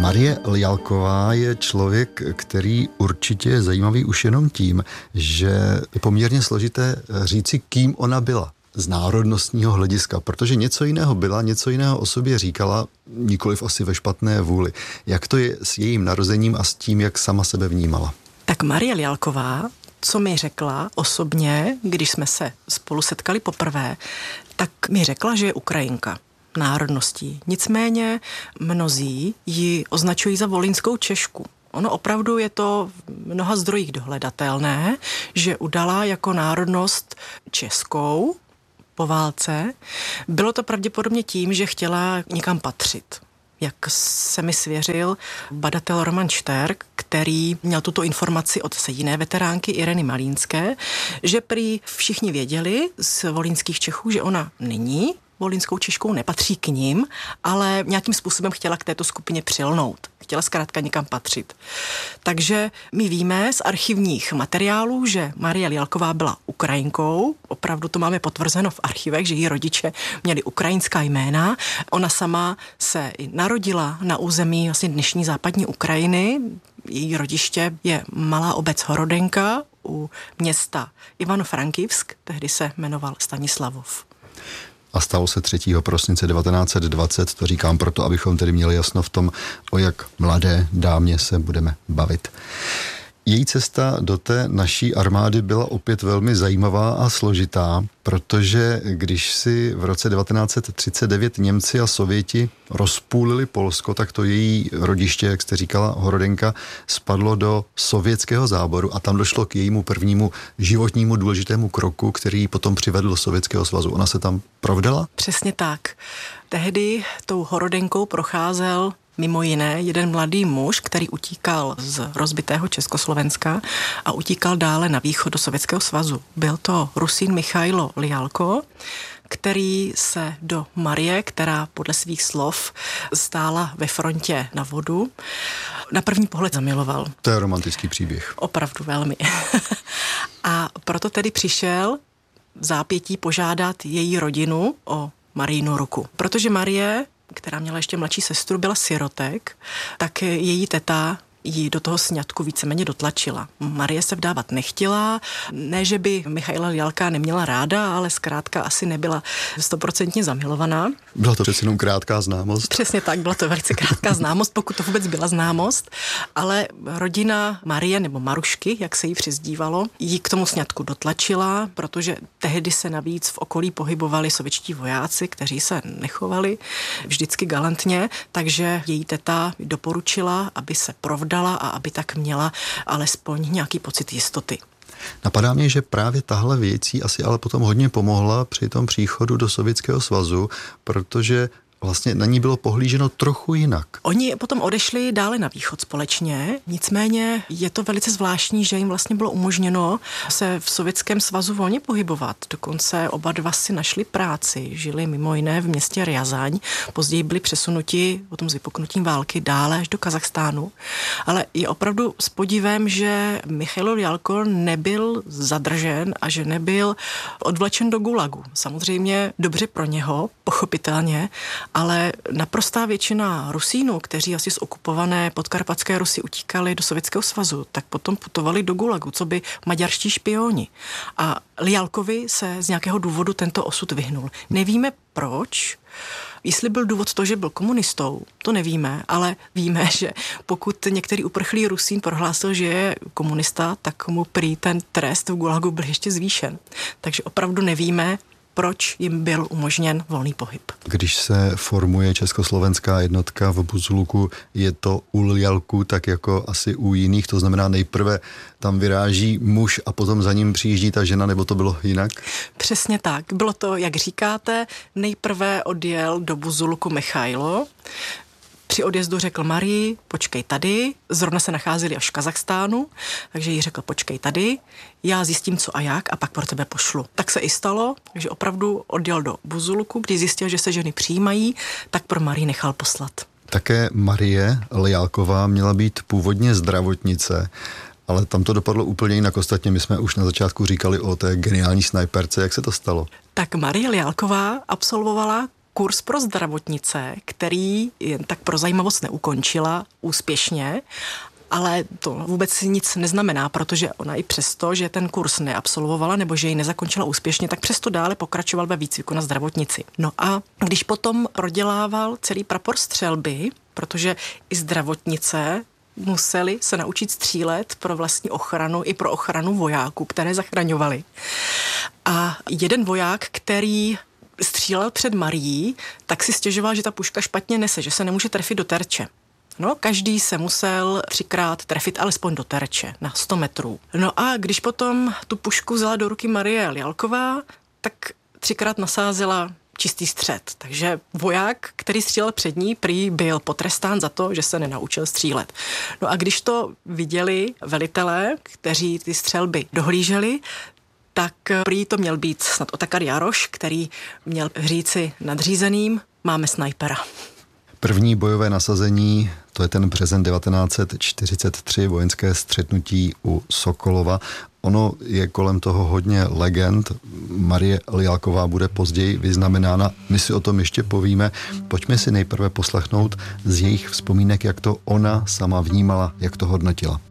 Marie Ljalková je člověk, který určitě je zajímavý už jenom tím, že je poměrně složité říci, kým ona byla z národnostního hlediska, protože něco jiného byla, něco jiného o sobě říkala, nikoliv asi ve špatné vůli. Jak to je s jejím narozením a s tím, jak sama sebe vnímala? Tak Marie Ljalková, co mi řekla osobně, když jsme se spolu setkali poprvé, tak mi řekla, že je Ukrajinka národností. Nicméně mnozí ji označují za volínskou Češku. Ono opravdu je to v mnoha zdrojích dohledatelné, že udala jako národnost českou po válce. Bylo to pravděpodobně tím, že chtěla někam patřit. Jak se mi svěřil badatel Roman Šterk, který měl tuto informaci od jiné veteránky Ireny Malínské, že prý všichni věděli z volínských Čechů, že ona není volínskou Češkou, nepatří k nim, ale nějakým způsobem chtěla k této skupině přilnout. Chtěla zkrátka někam patřit. Takže my víme z archivních materiálů, že Marie Ljalková byla Ukrajinkou. Opravdu to máme potvrzeno v archivech, že její rodiče měli ukrajinská jména. Ona sama se narodila na území vlastně dnešní západní Ukrajiny. Její rodiště je malá obec Horodenka u města Ivano-Frankivsk, tehdy se jmenoval Stanislavov. A stalo se 3. prosince 1920, to říkám proto, abychom tedy měli jasno v tom, o jak mladé dámě se budeme bavit. Její cesta do té naší armády byla opět velmi zajímavá a složitá, protože když si v roce 1939 Němci a Sověti rozpůlili Polsko, tak to její rodiště, jak jste říkala, Horodenka, spadlo do sovětského záboru a tam došlo k jejímu prvnímu životnímu důležitému kroku, který potom přivedl do Sovětského svazu. Ona se tam provdala? Přesně tak. Tehdy tou Horodenkou procházel mimo jiné jeden mladý muž, který utíkal z rozbitého Československa a utíkal dále na východ do Sovětského svazu. Byl to Rusín Michailo Ljalko, který se do Marie, která podle svých slov stála ve frontě na vodu, na první pohled zamiloval. To je romantický příběh. Opravdu velmi. A proto tedy přišel v zápětí požádat její rodinu o Marijinu ruku. Protože Marie, která měla ještě mladší sestru, byla sirotek, tak její teta ji do toho sňatku víceméně dotlačila. Marie se vdávat nechtěla, ne, že by Michaila Ljalka neměla ráda, ale zkrátka asi nebyla 100% zamilovaná. Byla to přeci jenom krátká známost. Přesně tak, byla to velice krátká známost, pokud to vůbec byla známost, ale rodina Marie nebo Marušky, jak se jí přizdívalo, ji k tomu sňatku dotlačila, protože tehdy se navíc v okolí pohybovali sovětští vojáci, kteří se nechovali vždycky galantně, takže její teta doporučila, aby se provdala a aby tak měla alespoň nějaký pocit jistoty. Napadá mě, že právě tahle věc jí asi ale potom hodně pomohla při tom příchodu do Sovětského svazu, protože vlastně na ní bylo pohlíženo trochu jinak. Oni potom odešli dále na východ společně, nicméně je to velice zvláštní, že jim vlastně bylo umožněno se v Sovětském svazu volně pohybovat. Dokonce oba dva si našli práci, žili mimo jiné v městě Rjazaň, později byli přesunuti potom s vypuknutím války dále až do Kazachstánu. Ale je opravdu s podivem, že Michailo Ljalko nebyl zadržen a že nebyl odvlečen do gulagu. Samozřejmě dobře pro něho, pochopitelně, ale naprostá většina Rusínů, kteří asi z okupované podkarpatské Rusy utíkali do Sovětského svazu, tak potom putovali do gulagu, co by maďarští špioni. A Ljalkovi se z nějakého důvodu tento osud vyhnul. Nevíme proč. Jestli byl důvod to, že byl komunistou, to nevíme, ale víme, že pokud některý uprchlý Rusín prohlásil, že je komunista, tak mu prý ten trest v gulagu byl ještě zvýšen. Takže opravdu nevíme, proč jim byl umožněn volný pohyb. Když se formuje československá jednotka v Buzuluku, je to u Ljalku tak jako asi u jiných, to znamená nejprve tam vyráží muž a potom za ním přijíždí ta žena, nebo to bylo jinak? Přesně tak. Bylo to, jak říkáte, nejprve odjel do Buzuluku Michailo. Při odjezdu řekl Marii, počkej tady, zrovna se nacházeli až v Kazachstánu, takže jí řekl, počkej tady, já zjistím co a jak a pak pro tebe pošlu. Tak se i stalo, takže opravdu odjel do Buzuluku, když zjistil, že se ženy přijímají, tak pro Marii nechal poslat. Také Marie Ljalková měla být původně zdravotnice, ale tam to dopadlo úplně jinak. Ostatně my jsme už na začátku říkali o té geniální snajperce, jak se to stalo? Tak Marie Ljalková absolvovala kurz pro zdravotnice, který jen tak pro zajímavost neukončila úspěšně, ale to vůbec nic neznamená, protože ona i přesto, že ten kurz neabsolvovala nebo že ji nezakončila úspěšně, tak přesto dále pokračoval ve výcviku na zdravotnici. No a když potom prodělával celý prapor střelby, protože i zdravotnice museli se naučit střílet pro vlastní ochranu i pro ochranu vojáků, které zachraňovali. A jeden voják, který střílel před Marií, tak si stěžoval, že ta puška špatně nese, že se nemůže trefit do terče. No, každý se musel 3krát trefit alespoň do terče na 100 metrů. No a když potom tu pušku vzala do ruky Marie Lialková, tak 3krát nasázela čistý střed. Takže voják, který střílel před ní, prý byl potrestán za to, že se nenaučil střílet. No a když to viděli velitelé, kteří ty střelby dohlíželi, tak prý to měl být snad Otakar Jaroš, který měl říci nadřízeným, máme snajpera. První bojové nasazení, to je ten březen 1943, vojenské střetnutí u Sokolova. Ono je kolem toho hodně legend. Marie Lialková bude později vyznamenána. My si o tom ještě povíme. Pojďme si nejprve poslechnout z jejich vzpomínek, jak to ona sama vnímala, jak to hodnotila.